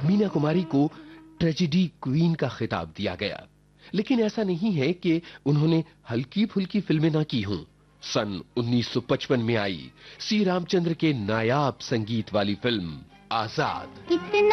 मीना कुमारी को tragedy queen का खिताब दिया गया। लेकिन ऐसा नहीं है कि उन्होंने हल्की फुल्की फिल्में ना की हों। सन 1955 में आई सी रामचंद्र के नायाब संगीत वाली फिल्म आजाद